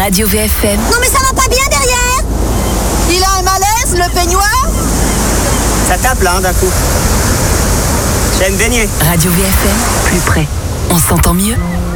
Radio VFM. Non mais ça va pas bien derrière. Il a un malaise, le peignoir? Ça tape là, d'un coup. J'aime baigner. Radio VFM, plus près. On s'entend mieux.